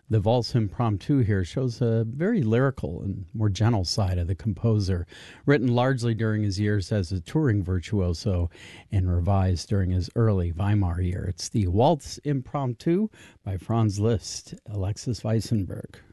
The Valse Impromptu here shows a very lyrical and more gentle side of the composer, written largely during his years as a touring virtuoso and revised during his early Weimar year. It's the Waltz Impromptu by Franz Liszt, Alexis Weissenberg.